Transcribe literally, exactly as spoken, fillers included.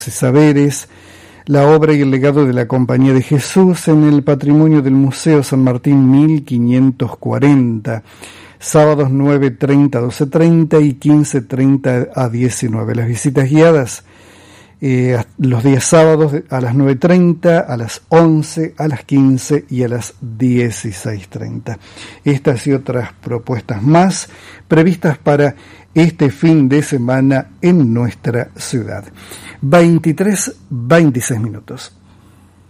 Saberes y Saberes, la obra y el legado de la Compañía de Jesús en el patrimonio del Museo San Martín mil quinientos cuarenta, sábados nueve treinta a doce treinta y quince treinta a diecinueve. Las visitas guiadas eh, los días sábados a las nueve treinta, a las once, a las quince y a las dieciséis treinta. Estas y otras propuestas más previstas para este fin de semana en nuestra ciudad. veintitrés, veintiséis minutos.